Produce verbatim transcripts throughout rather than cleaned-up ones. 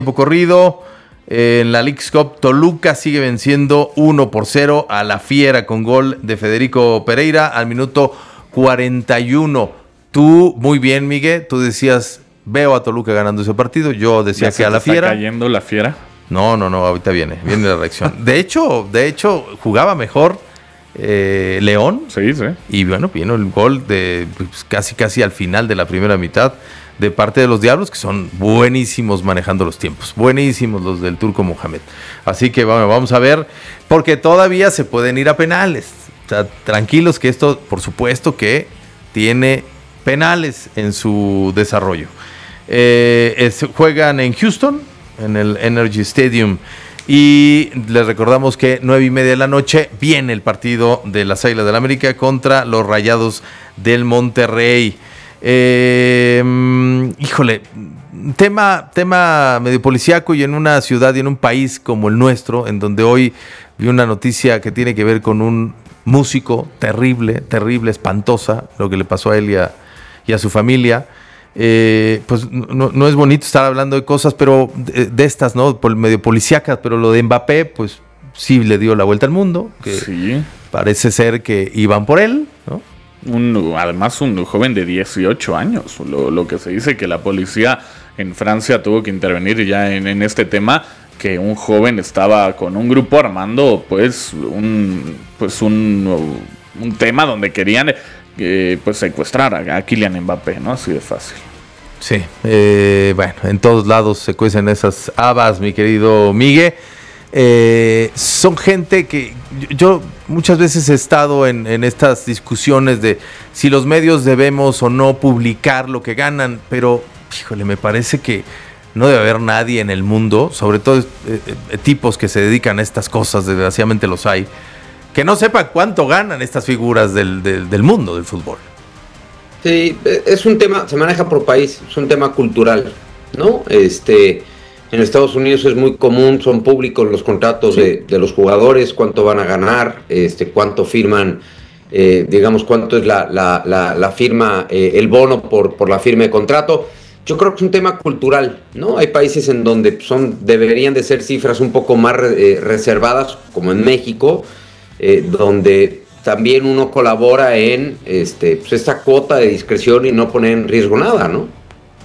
corrido. En la Leagues Cup, Toluca sigue venciendo uno por cero a la Fiera con gol de Federico Pereira al minuto cuarenta y uno. Tú, muy bien, Miguel, tú decías, veo a Toluca ganando ese partido. Yo decía ¿Ya que a la está Fiera. cayendo la Fiera? No, no, no, ahorita viene, viene la reacción. De hecho, de hecho, jugaba mejor eh, León. Sí, sí. Y bueno, vino el gol de pues, casi, casi al final de la primera mitad de parte de los Diablos, que son buenísimos manejando los tiempos, buenísimos los del Turco Mohamed. Así que bueno, vamos a ver, porque todavía se pueden ir a penales. O sea, tranquilos que esto, por supuesto que tiene penales en su desarrollo. Eh, es, juegan en Houston, en el Energy Stadium, y les recordamos que nueve y media de la noche viene el partido de las Águilas del América contra los Rayados del Monterrey. Eh, híjole, tema, tema medio policíaco y en una ciudad y en un país como el nuestro, en donde hoy vi una noticia que tiene que ver con un músico terrible, terrible, espantosa, lo que le pasó a él y a, y a su familia. Eh, pues no, no es bonito estar hablando de cosas, pero de, de estas, ¿no? Medio policíacas, pero lo de Mbappé, pues sí le dio la vuelta al mundo, que sí. Parece ser que iban por él, ¿no? Un, además un joven de dieciocho años, lo, lo que se dice que la policía en Francia tuvo que intervenir ya en, en este tema, que un joven estaba con un grupo armando pues un pues un, un tema donde querían eh, pues secuestrar a, a Kylian Mbappé, ¿no? Así de fácil. Sí, eh, bueno, en todos lados se cuecen esas habas, mi querido Miguel. Eh, son gente que yo muchas veces he estado en, en estas discusiones de si los medios debemos o no publicar lo que ganan, pero híjole, me parece que no debe haber nadie en el mundo, sobre todo eh, eh, tipos que se dedican a estas cosas, desgraciadamente los hay, que no sepan cuánto ganan estas figuras del, del, del mundo del fútbol. Sí, es un tema, se maneja por país, es un tema cultural, ¿no? Este... En Estados Unidos es muy común, son públicos los contratos sí. de, de los jugadores, cuánto van a ganar, este, cuánto firman, eh, digamos, cuánto es la, la, la, la firma, eh, el bono por, por la firma de contrato. Yo creo que es un tema cultural, ¿no? Hay países en donde son, deberían de ser cifras un poco más eh, reservadas, como en México, eh, donde también uno colabora en este, pues esta cuota de discreción y no poner en riesgo nada, ¿no?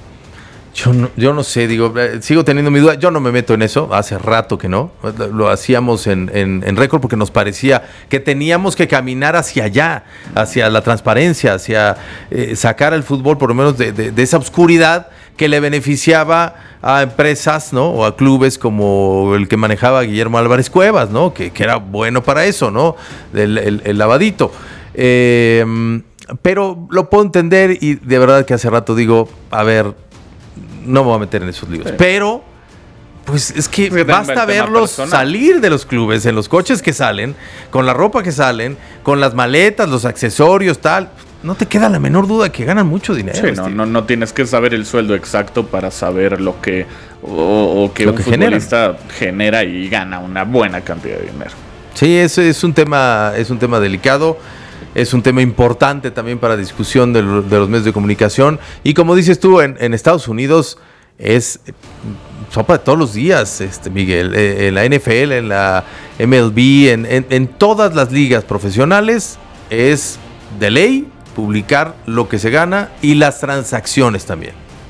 Yo no, yo no sé, digo, sigo teniendo mi duda, yo no me meto en eso, hace rato que no, lo hacíamos en, en, en récord porque nos parecía que teníamos que caminar hacia allá, hacia la transparencia, hacia eh, sacar al fútbol por lo menos de, de, de esa oscuridad que le beneficiaba a empresas, ¿no? O a clubes como el que manejaba Guillermo Álvarez Cuevas, ¿no? Que, que era bueno para eso, ¿no? El, el, el lavadito. Eh, pero lo puedo entender y de verdad que hace rato digo, a ver, no me voy a meter en esos líos, sí. Pero pues es que sí, basta verlos salir de los clubes, en los coches que salen, con la ropa que salen, con las maletas, los accesorios, tal. No te queda la menor duda que ganan mucho dinero. Sí, no, no, no tienes que saber el sueldo exacto para saber lo que o, o que lo un que futbolista genera. genera y gana una buena cantidad de dinero. Sí, ese es un tema, es un tema delicado. Es un tema importante también para discusión de, lo, de los medios de comunicación. Y como dices tú, en, en Estados Unidos es sopa de todos los días, este Miguel. En la N F L, en la M L B, en, en, en todas las ligas profesionales es de ley publicar lo que se gana y las transacciones también.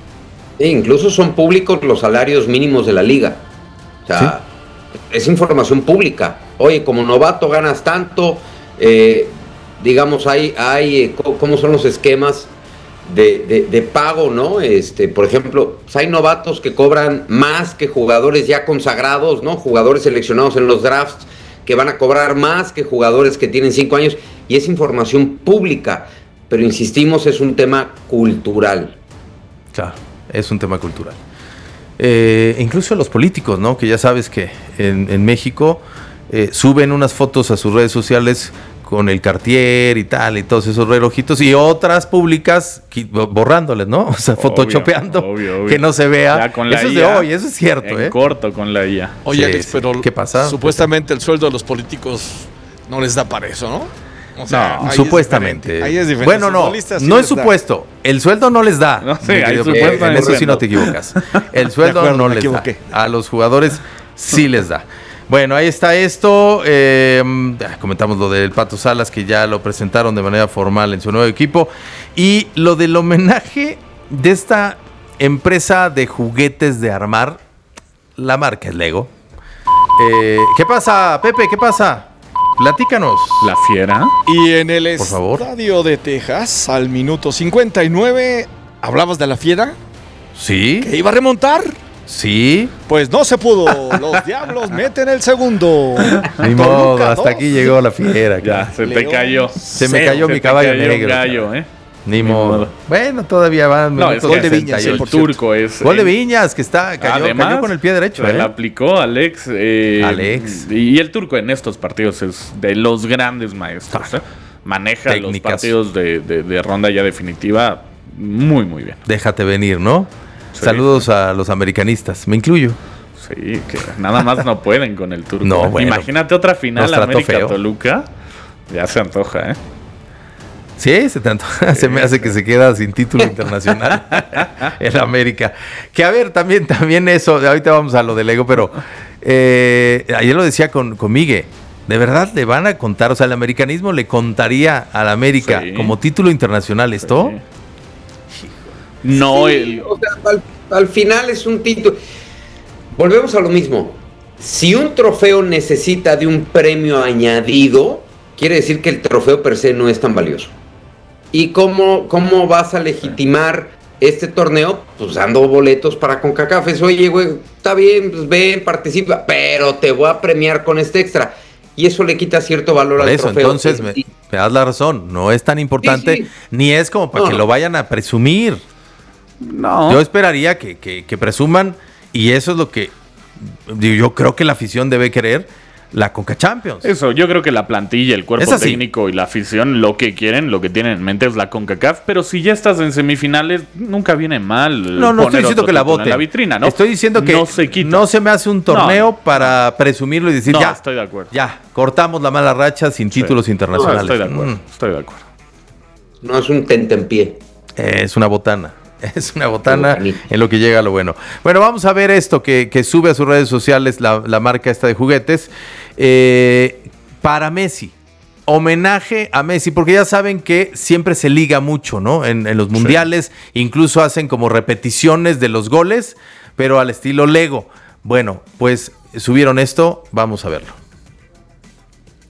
E incluso son públicos los salarios mínimos de la liga. O sea, ¿sí? Es información pública. Oye, como novato ganas tanto... Eh, digamos, hay, hay cómo son los esquemas de, de, de pago, ¿no? Este, por ejemplo, pues hay novatos que cobran más que jugadores ya consagrados, ¿no? Jugadores seleccionados en los drafts que van a cobrar más que jugadores que tienen cinco años, y es información pública, pero insistimos, es un tema cultural. Claro, es un tema cultural. Eh, incluso los políticos, ¿no? Que ya sabes que en, en México eh, suben unas fotos a sus redes sociales con el Cartier y tal, y todos esos relojitos, y otras públicas borrándoles, ¿no? O sea, obvio, photoshopeando, obvio, obvio. Que no se vea. Eso es de hoy, eso es cierto, en ¿eh? corto con la I A. Oye, sí, pero ¿qué pasa? Supuestamente el sueldo de los políticos no les da para eso, ¿no? O sea, No, ahí supuestamente. Es ahí es diferente. Bueno, no, Futbolistas sí no es les da. supuesto. El sueldo no les da. No, sí, Mi hay querido supuesto, Pepe, hay en eso sí horrendo. no te equivocas. El sueldo acuerdo, no me les equivoqué. da. A los jugadores sí les da. Bueno, ahí está esto. Eh, comentamos lo del Pato Salas, que ya lo presentaron de manera formal en su nuevo equipo. Y lo del homenaje de esta empresa de juguetes de armar. La marca es Lego. Eh, ¿Qué pasa, Pepe? ¿Qué pasa? Platícanos. La fiera. Y en el Por favor. estadio de Texas, al minuto cincuenta y nueve, ¿hablabas de la fiera? ¿Sí? ¿Que iba a remontar? ¿Sí? Pues no se pudo. Los Diablos meten el segundo. Ni Toluca, modo, hasta dos. aquí llegó la fiera. Ya, cara. se te León. cayó. Se me Cero. cayó Se mi te caballo cayó un negro. gallo, cara. ¿eh? Ni Ni modo. modo. Bueno, todavía van. No, es minutos que de Viñas, sesenta y el ocho. por cierto. turco es. Gol de el- Viñas, que está, cayó, Además, cayó con el pie derecho. se ¿eh? la aplicó Alex. eh, Alex. Y el turco en estos partidos es de los grandes maestros. ¿eh? Maneja Técnicas. los partidos de, de- de ronda ya definitiva muy, muy bien. Déjate venir, ¿no? Sí. Saludos a los americanistas, me incluyo. Sí, que nada más no pueden con el turco. No, ¿eh? bueno. Imagínate otra final Nos trató feo. América-Toluca. Ya se antoja, ¿eh? Sí, se, tanto, se me hace que se queda sin título internacional en América. Que a ver, también, también eso, ahorita vamos a lo del Lego, pero eh, ayer lo decía con, con Migue, ¿de verdad le van a contar? O sea, el americanismo le contaría a la América Sí. como título internacional esto. Sí. No, Sí, el. o sea, al, al final es un título. Volvemos a lo mismo. Si un trofeo necesita de un premio añadido, quiere decir que el trofeo per se no es tan valioso. ¿Y cómo, cómo vas a legitimar este torneo? Pues dando boletos para CONCACAF. Es, oye, güey, está bien, pues ven, participa, pero te voy a premiar con este extra. Y eso le quita cierto valor Por al eso, trofeo. entonces me, Sí. me das la razón, no es tan importante, Sí, sí. ni es como para No, que no. lo vayan a presumir. No. Yo esperaría que, que- que presuman, y eso es lo que digo, yo creo que la afición debe querer, la Conca Champions. Eso, yo creo que la plantilla, el cuerpo Es así. técnico y la afición lo que quieren, lo que tienen en mente es la CONCACAF, pero si ya estás en semifinales, nunca viene mal. No, no estoy poner diciendo otro que la título voten. en la vitrina, ¿no? Estoy diciendo que no se quita. no se me hace un torneo No. para presumirlo y decir, No, ya, estoy de acuerdo. ya, cortamos la mala racha sin títulos No, internacionales. estoy de acuerdo, Mm, estoy de acuerdo. No es un tentempié. es una botana. Es una botana Botanita. en lo que llega a lo bueno. Bueno, vamos a ver esto que, que sube a sus redes sociales la, la marca esta de juguetes. Eh, para Messi. Homenaje a Messi, porque ya saben que siempre se liga mucho, ¿no? En, en los mundiales, incluso hacen como repeticiones de los goles, pero al estilo Lego. Bueno, pues subieron esto, vamos a verlo.